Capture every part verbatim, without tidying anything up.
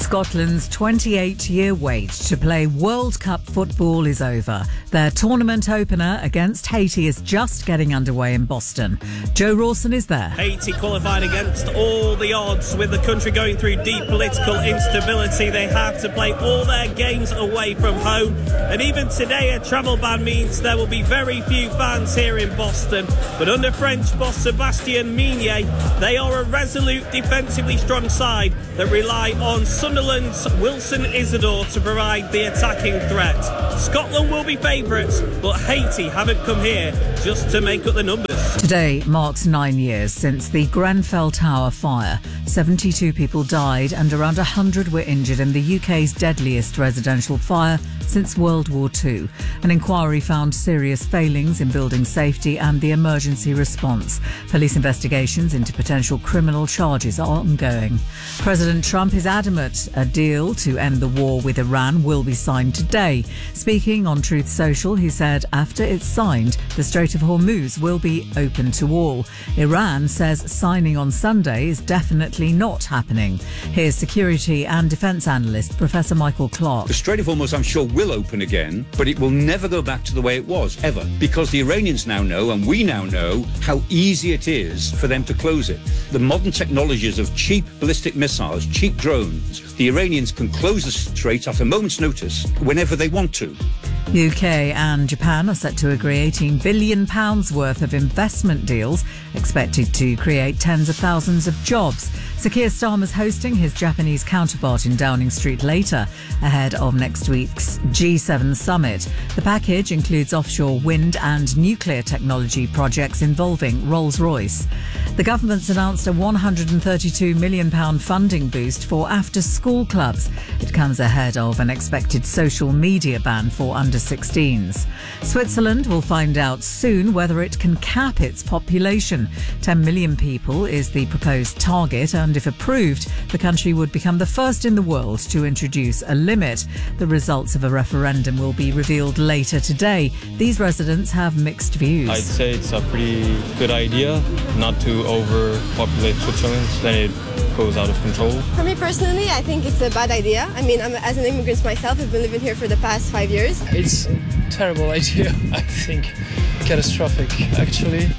Scotland's twenty-eight-year wait to play World Cup football is over. Their tournament opener against Haiti is just getting underway in Boston. Joe Rawson is there. Haiti qualified against all the odds, with the country going through deep political instability. They have to play all their games away from home. And even today, a travel ban means there will be very few fans here in Boston. But under French boss Sébastien Migné, they are a resolute, defensively strong side that rely on Sunderland's Wilson Isidore to provide the attacking threat. Scotland will be favourites, but Haiti haven't come here just to make up the numbers. Today marks nine years since the Grenfell Tower fire. seventy-two people died and around one hundred were injured in the U K's deadliest residential fire since World War Two. An inquiry found serious failings in building safety and the emergency response. Police investigations into potential criminal charges are ongoing. President Trump is adamant a deal to end the war with Iran will be signed today. Speaking on Truth Social, he said after it's signed, the Strait of Hormuz will be open to all. Iran says signing on Sunday is definitely not happening. Here's security and defence analyst Professor Michael Clark. The Strait of Hormuz, I'm sure, will open again, but it will never go back to the way it was, ever. Because the Iranians now know, and we now know, how easy it is for them to close it. The modern technologies of cheap ballistic missiles, cheap drones, the Iranians can close the strait at a moment's notice whenever they want to. U K and Japan are set to agree eighteen billion pounds worth of investment deals expected to create tens of thousands of jobs. Sir Keir Starmer's hosting his Japanese counterpart in Downing Street later, ahead of next week's G seven summit. The package includes offshore wind and nuclear technology projects involving Rolls-Royce. The government's announced a one hundred thirty-two million pounds funding boost for after-school clubs. It comes ahead of an expected social media ban for under sixteens. Switzerland will find out soon whether it can cap its population. ten million people is the proposed target, and if approved, the country would become the first in the world to introduce a limit. The results of a referendum will be revealed later today. These residents have mixed views. I'd say it's a pretty good idea not to overpopulate Switzerland, then it goes out of control. For me personally, I think it's a bad idea. I mean, I'm, as an immigrant myself, I've been living here for the past five years. It's a terrible idea, I think. Catastrophic, actually.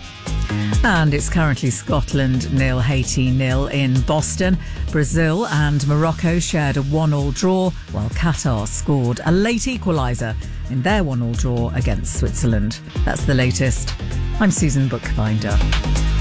And it's currently Scotland nil, Haiti nil in Boston. Brazil and Morocco shared a one-all draw, while Qatar scored a late equaliser in their one-all draw against Switzerland. That's the latest. I'm Susan Bookbinder.